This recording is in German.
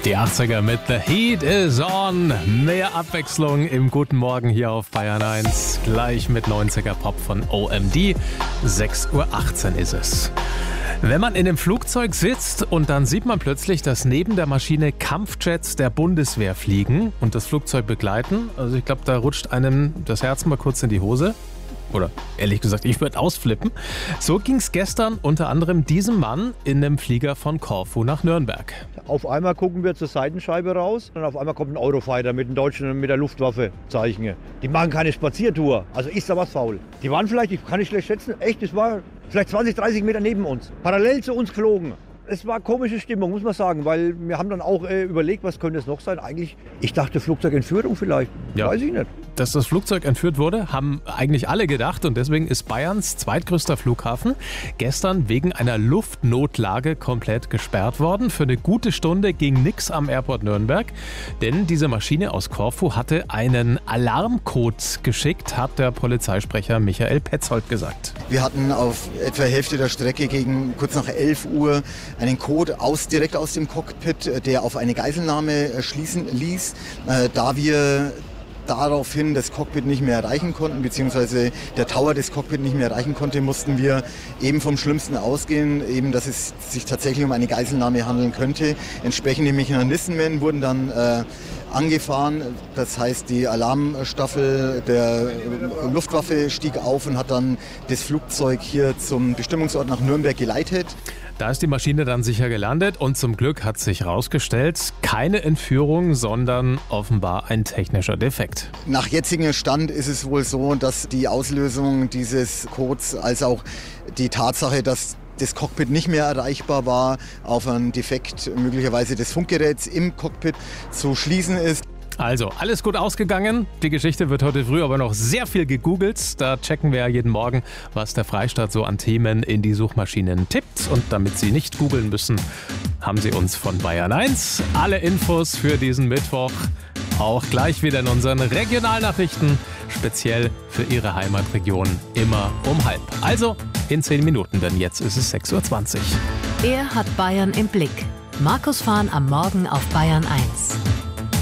Die 80er mit The Heat is on. Mehr Abwechslung im Guten Morgen hier auf Bayern 1. Gleich mit 90er Pop von OMD. 6:18 Uhr ist es. Wenn man in einem Flugzeug sitzt und dann sieht man plötzlich, dass neben der Maschine Kampfjets der Bundeswehr fliegen und das Flugzeug begleiten, also ich glaube, da rutscht einem das Herz mal kurz in die Hose. Oder ehrlich gesagt, ich würde ausflippen. So ging es gestern unter anderem diesem Mann in einem Flieger von Korfu nach Nürnberg. Auf einmal gucken wir zur Seitenscheibe raus und auf einmal kommt ein Eurofighter mit den Deutschen mit der Luftwaffe Zeichen. Die machen keine Spaziertour, also ist da was faul. Die waren vielleicht, ich kann nicht schlecht schätzen, echt, das war vielleicht 20, 30 Meter neben uns, parallel zu uns geflogen. Es war komische Stimmung, muss man sagen, weil wir haben dann auch überlegt, was könnte es noch sein. Eigentlich, ich dachte Flugzeugentführung vielleicht, Ja. weiß ich nicht. Dass das Flugzeug entführt wurde, haben eigentlich alle gedacht und deswegen ist Bayerns zweitgrößter Flughafen gestern wegen einer Luftnotlage komplett gesperrt worden. Für eine gute Stunde ging nichts am Airport Nürnberg, denn diese Maschine aus Korfu hatte einen Alarmcode geschickt, hat der Polizeisprecher Michael Petzold gesagt. Wir hatten auf etwa Hälfte der Strecke gegen kurz nach 11 Uhr einen Code direkt aus dem Cockpit, der auf eine Geiselnahme schließen ließ, da wir daraufhin das Cockpit nicht mehr erreichen konnten, beziehungsweise der Tower des Cockpit nicht mehr erreichen konnte, mussten wir eben vom Schlimmsten ausgehen, eben dass es sich tatsächlich um eine Geiselnahme handeln könnte. Entsprechende Mechanismen wurden dann angefahren, das heißt die Alarmstaffel der Luftwaffe stieg auf und hat dann das Flugzeug hier zum Bestimmungsort nach Nürnberg geleitet. Da ist die Maschine dann sicher gelandet und zum Glück hat sich herausgestellt, keine Entführung, sondern offenbar ein technischer Defekt. Nach jetzigem Stand ist es wohl so, dass die Auslösung dieses Codes als auch die Tatsache, dass das Cockpit nicht mehr erreichbar war, auf einen Defekt möglicherweise des Funkgeräts im Cockpit zu schließen ist. Also, alles gut ausgegangen. Die Geschichte wird heute früh aber noch sehr viel gegoogelt. Da checken wir ja jeden Morgen, was der Freistaat so an Themen in die Suchmaschinen tippt. Und damit Sie nicht googeln müssen, haben Sie uns von Bayern 1 alle Infos für diesen Mittwoch auch gleich wieder in unseren Regionalnachrichten, speziell für Ihre Heimatregion, immer um 12:30. Also in 10 Minuten, denn jetzt ist es 6:20 Uhr. Er hat Bayern im Blick. Markus Fahn am Morgen auf Bayern 1.